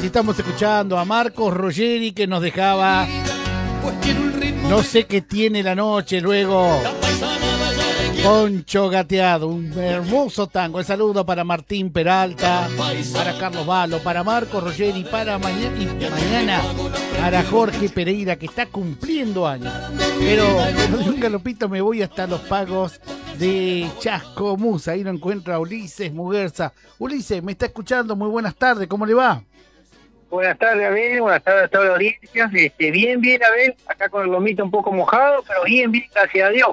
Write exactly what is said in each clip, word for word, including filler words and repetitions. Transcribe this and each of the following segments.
si estamos escuchando a Marcos Ruggeri, que nos dejaba No sé qué tiene la noche, luego Poncho Gateado, un hermoso tango. El saludo para Martín Peralta, para Carlos Valo, para Marcos Ruggeri, para mañana y mañana para Jorge Pereira, que está cumpliendo años. Pero de un galopito me voy hasta los pagos de Chascomús. Ahí lo encuentra Ulises Muguerza. Ulises, me está escuchando, muy buenas tardes, ¿cómo le va? Buenas tardes, Abel, buenas tardes a toda la audiencia. Este, bien, bien, Abel, acá con el lomito un poco mojado, pero bien, bien, gracias a Dios.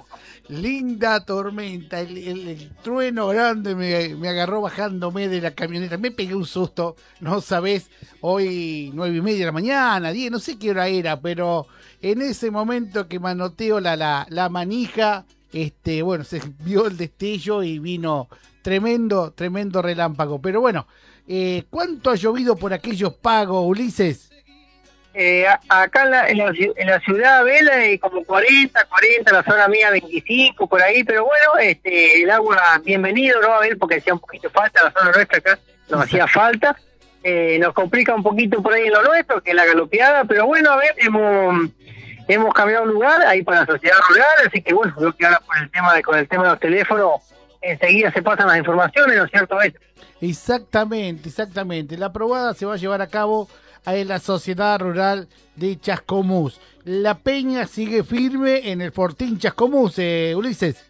Linda tormenta, el, el, el trueno grande me, me agarró bajándome de la camioneta, me pegué un susto, no sabés, hoy nueve y media de la mañana, diez, no sé qué hora era, pero en ese momento que manoteo la, la, la manija, este, bueno, se vio el destello y vino tremendo, tremendo relámpago, pero bueno, eh, ¿cuánto ha llovido por aquellos pagos, Ulises? Eh, acá en la, en, la, en la ciudad, Vela, eh, como cuarenta, cuarenta, la zona mía veinticinco, por ahí, pero bueno, este, el agua, bienvenido, ¿no? A ver, porque hacía un poquito falta, la zona nuestra acá nos hacía falta, eh, nos complica un poquito por ahí en lo nuestro, que es la galopeada, pero bueno, a ver, hemos, hemos cambiado de lugar ahí para la sociedad rural, así que bueno, creo que ahora por el tema de, con el tema de los teléfonos, enseguida se pasan las informaciones, ¿no es cierto? Exactamente, exactamente, la probada se va a llevar a cabo en la Sociedad Rural de Chascomús. La peña sigue firme en el Fortín Chascomús, eh, Ulises.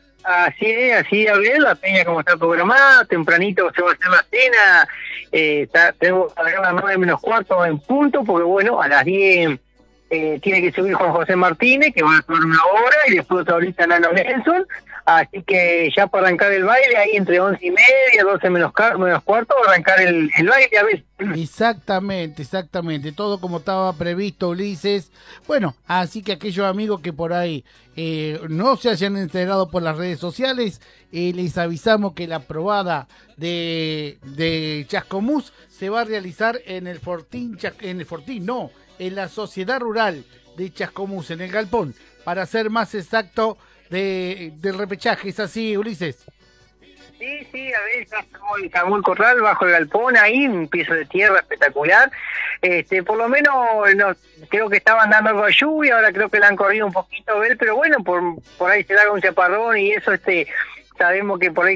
Así es, así es, Abel, la peña como está programada, tempranito se va a hacer la cena, eh, está, tengo que largar a las nueve menos cuarto en punto, porque bueno, a las diez eh, tiene que subir Juan José Martínez, que va a tomar una hora, y después ahorita Nano Nelson, así que ya para arrancar el baile, ahí entre once y media, doce menos, menos cuarto, arrancar el, el baile, a ver. Exactamente, exactamente, todo como estaba previsto, Ulises. Bueno, así que aquellos amigos que por ahí eh, no se hayan enterado por las redes sociales, eh, les avisamos que la probada de, de Chascomús se va a realizar en el Fortín, en el Fortín, no, en la Sociedad Rural de Chascomús, en el Galpón, para ser más exacto, de del repechaje. ¿Es así, Ulises? Sí, sí, a ver, ya estamos en Camón Corral, bajo el galpón, ahí, un piso de tierra espectacular. Este, por lo menos, no, creo que estaban dando algo de lluvia, ahora creo que la han corrido un poquito, a ver, pero bueno, por, por ahí se da un chaparrón y eso, este, sabemos que por ahí